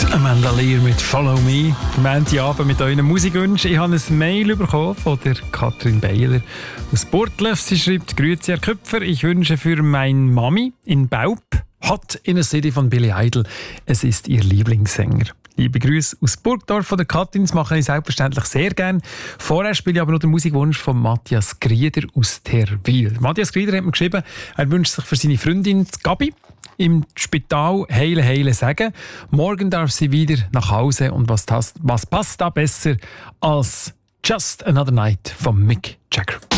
Amanda Lear mit «Follow Me». Montagabend mit euren Musikwünschen. Ich habe ein Mail bekommen von der Katrin Beiler aus Burgdorf. Sie schreibt: «Grüezi, Herr Köpfer. Ich wünsche für meine Mami in Baub Hot in a City von Billy Idol. Es ist ihr Lieblingssänger.» Liebe Grüße aus Burgdorf von der Katrin. Das mache ich selbstverständlich sehr gerne. Vorher spiele ich aber noch den Musikwunsch von Matthias Grieder aus Terwil. Matthias Grieder hat mir geschrieben, er wünscht sich für seine Freundin Gabi im Spital heile, heile sagen. Morgen darf sie wieder nach Hause. Und was passt da besser als Just Another Night von Mick Jagger?